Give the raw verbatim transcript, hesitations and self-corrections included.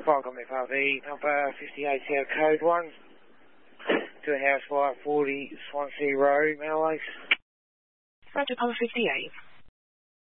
Fire Company F V, number fifty-eight, Sierra Code one. To a house fire, forty Swansea Road, Mallows. Roger, Papa fifty-eight.